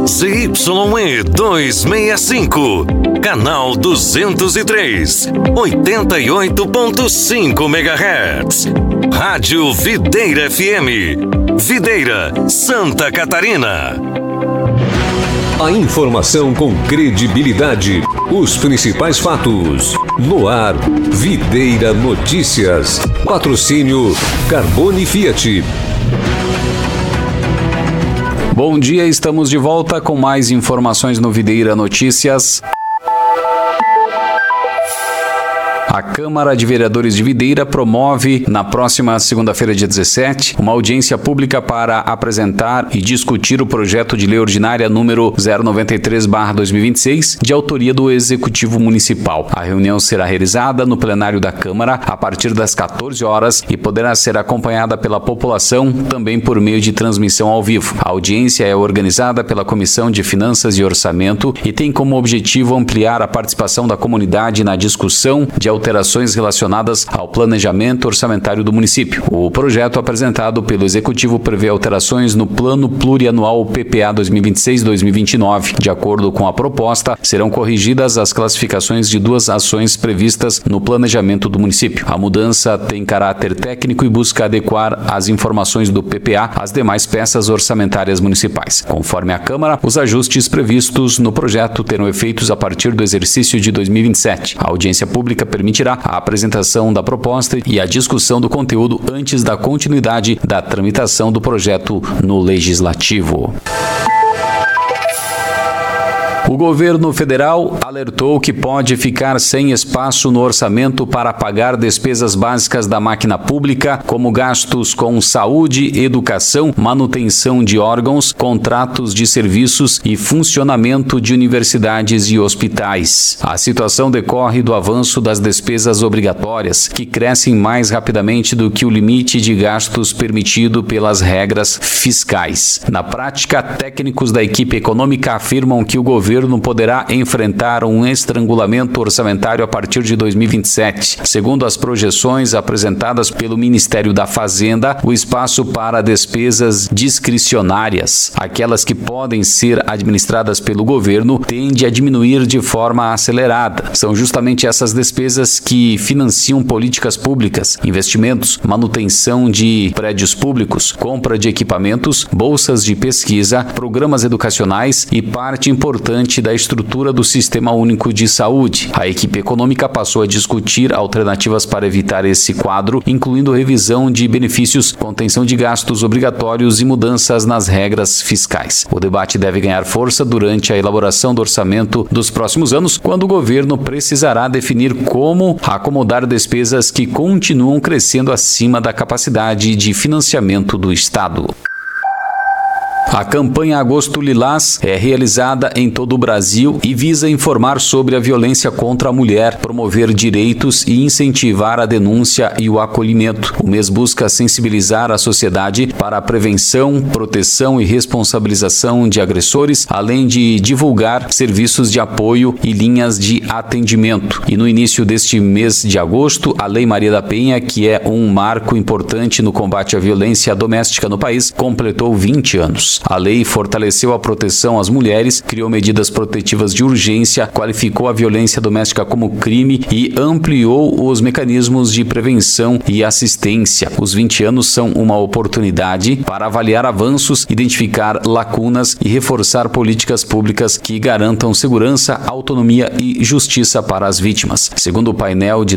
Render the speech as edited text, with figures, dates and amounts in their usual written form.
ZYE 265, canal 203, 88.5 MHz. Rádio Videira FM, Videira, Santa Catarina. A informação com credibilidade, os principais fatos. No ar, Videira Notícias. Patrocínio Carbone Fiat. Bom dia, estamos de volta com mais informações no Videira Notícias. A Câmara de Vereadores de Videira promove, na próxima segunda-feira, dia 17, uma audiência pública para apresentar e discutir o projeto de lei ordinária número 093/2026, de autoria do Executivo Municipal. A reunião será realizada no plenário da Câmara a partir das 14 horas e poderá ser acompanhada pela população também por meio de transmissão ao vivo. A audiência é organizada pela Comissão de Finanças e Orçamento e tem como objetivo ampliar a participação da comunidade na discussão de alterações relacionadas ao planejamento orçamentário do município. O projeto apresentado pelo Executivo prevê alterações no Plano Plurianual PPA 2026-2029. De acordo com a proposta, serão corrigidas as classificações de duas ações previstas no planejamento do município. A mudança tem caráter técnico e busca adequar as informações do PPA às demais peças orçamentárias municipais. Conforme a Câmara, os ajustes previstos no projeto terão efeitos a partir do exercício de 2027. A audiência pública permitirá a apresentação da proposta e a discussão do conteúdo antes da continuidade da tramitação do projeto no Legislativo. O governo federal alertou que pode ficar sem espaço no orçamento para pagar despesas básicas da máquina pública, como gastos com saúde, educação, manutenção de órgãos, contratos de serviços e funcionamento de universidades e hospitais. A situação decorre do avanço das despesas obrigatórias, que crescem mais rapidamente do que o limite de gastos permitido pelas regras fiscais. Na prática, técnicos da equipe econômica afirmam que o governo poderá enfrentar um estrangulamento orçamentário a partir de 2027. Segundo as projeções apresentadas pelo Ministério da Fazenda, o espaço para despesas discricionárias, aquelas que podem ser administradas pelo governo, tende a diminuir de forma acelerada. São justamente essas despesas que financiam políticas públicas, investimentos, manutenção de prédios públicos, compra de equipamentos, bolsas de pesquisa, programas educacionais e parte importante da estrutura do Sistema Único de Saúde. A equipe econômica passou a discutir alternativas para evitar esse quadro, incluindo revisão de benefícios, contenção de gastos obrigatórios e mudanças nas regras fiscais. O debate deve ganhar força durante a elaboração do orçamento dos próximos anos, quando o governo precisará definir como acomodar despesas que continuam crescendo acima da capacidade de financiamento do Estado. A campanha Agosto Lilás é realizada em todo o Brasil e visa informar sobre a violência contra a mulher, promover direitos e incentivar a denúncia e o acolhimento. O mês busca sensibilizar a sociedade para a prevenção, proteção e responsabilização de agressores, além de divulgar serviços de apoio e linhas de atendimento. E no início deste mês de agosto, a Lei Maria da Penha, que é um marco importante no combate à violência doméstica no país, completou 20 anos. A lei fortaleceu a proteção às mulheres, criou medidas protetivas de urgência, qualificou a violência doméstica como crime e ampliou os mecanismos de prevenção e assistência. Os 20 anos são uma oportunidade para avaliar avanços, identificar lacunas e reforçar políticas públicas que garantam segurança, autonomia e justiça para as vítimas. Segundo o painel de